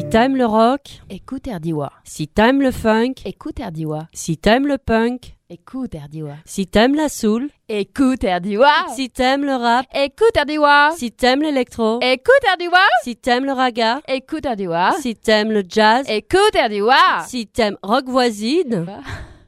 t'aimes le rock, écoute Erdiwa. si t'aimes le funk, Écoute Erdiwa. si t'aimes le punk, Écoute Erdiwa. si t'aimes la soul, Écoute Erdiwa. si t'aimes le rap, Écoute Erdiwa. si t'aimes l'électro, Écoute Erdiwa. si t'aimes le raga, Écoute Erdiwa. si t'aimes le jazz, Écoute Erdiwa. si t'aimes rock voisine,